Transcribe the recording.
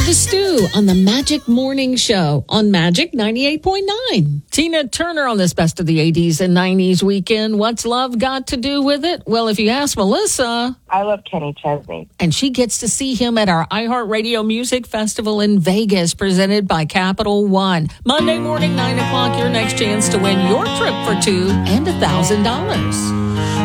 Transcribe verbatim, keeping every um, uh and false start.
with the Stew on the Magic Morning Show on Magic ninety-eight point nine. Tina Turner on this Best of the eighties and nineties weekend. What's love got to do with it? Well, if you ask Melissa, I love Kenny Chesney. and she gets to see him at our iHeartRadio Music Festival in Vegas, presented by Capital One. Monday morning, nine o'clock, your next chance to win your trip for two and one thousand dollars.